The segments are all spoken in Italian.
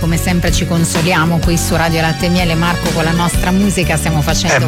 come sempre ci consoliamo qui su Radio Latte e Miele, Marco, con la nostra musica stiamo facendo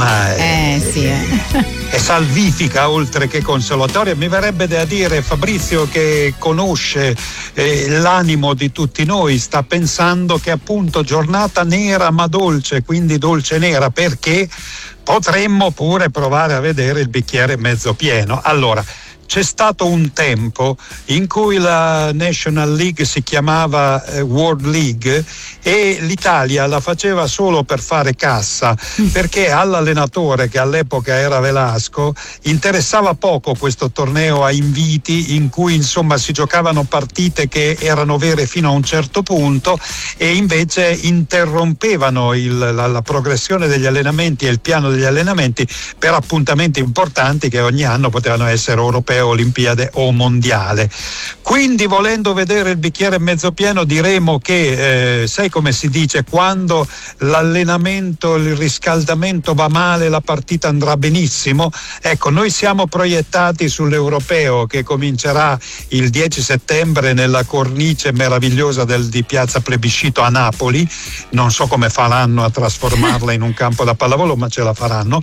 è salvifica oltre che consolatoria. Mi verrebbe da dire, Fabrizio, che conosce l'animo di tutti noi, sta pensando che appunto giornata nera ma dolce, quindi dolce nera, perché potremmo pure provare a vedere il bicchiere mezzo pieno. Allora, c'è stato un tempo in cui la National League si chiamava World League e l'Italia la faceva solo per fare cassa, perché all'allenatore, che all'epoca era Velasco, interessava poco questo torneo a inviti in cui insomma si giocavano partite che erano vere fino a un certo punto e invece interrompevano la progressione degli allenamenti e il piano degli allenamenti per appuntamenti importanti che ogni anno potevano essere europei, Olimpiade o mondiale. Quindi, volendo vedere il bicchiere mezzo pieno, diremo che sai come si dice, quando l'allenamento, il riscaldamento va male, la partita andrà benissimo. Ecco, noi siamo proiettati sull'Europeo che comincerà il 10 settembre nella cornice meravigliosa di Piazza Plebiscito a Napoli. Non so come faranno a trasformarla in un campo da pallavolo, ma ce la faranno,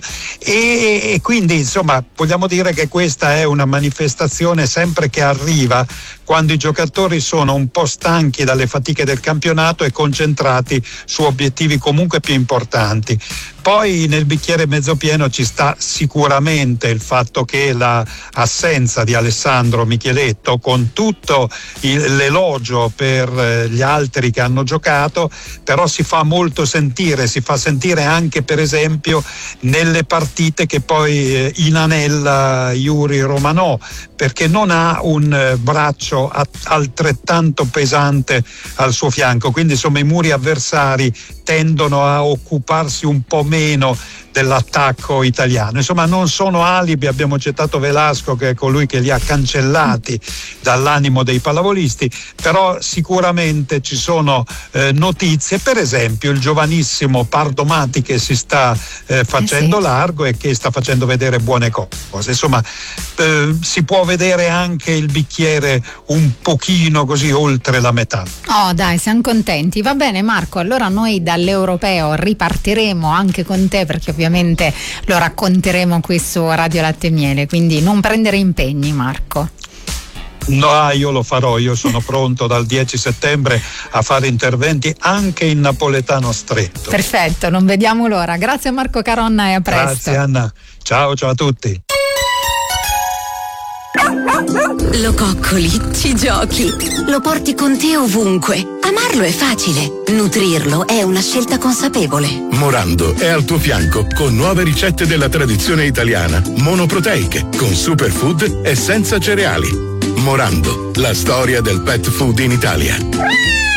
e quindi insomma vogliamo dire che questa è una manifestazione sempre che arriva quando i giocatori sono un po' stanchi dalle fatiche del campionato e concentrati su obiettivi comunque più importanti. Poi nel bicchiere mezzo pieno ci sta sicuramente il fatto che l'assenza di Alessandro Micheletto, con tutto l'elogio per gli altri che hanno giocato, però si fa molto sentire, si fa sentire anche per esempio nelle partite che poi inanella Yuri Romanò, perché non ha un braccio altrettanto pesante al suo fianco, quindi insomma i muri avversari tendono a occuparsi un po' meno dell'attacco italiano. Insomma, non sono alibi, abbiamo citato Velasco che è colui che li ha cancellati dall'animo dei pallavolisti, però sicuramente ci sono notizie, per esempio il giovanissimo Pardomati che si sta facendo largo e che sta facendo vedere buone cose. Insomma, si può vedere anche il bicchiere un pochino così oltre la metà. Oh dai, siamo contenti. Va bene Marco, allora noi dall'Europeo ripartiremo anche con te, perché ovviamente lo racconteremo qui su Radio Latte e Miele, quindi non prendere impegni, Marco. No, io lo farò, io sono pronto dal 10 settembre a fare interventi anche in napoletano stretto. Perfetto, non vediamo l'ora. Grazie a Marco Caronna e a presto. Grazie Anna, ciao a tutti. Lo coccoli, ci giochi, lo porti con te ovunque. Amarlo è facile, nutrirlo è una scelta consapevole. Morando è al tuo fianco con nuove ricette della tradizione italiana, monoproteiche, con superfood e senza cereali. Morando, la storia del pet food in Italia.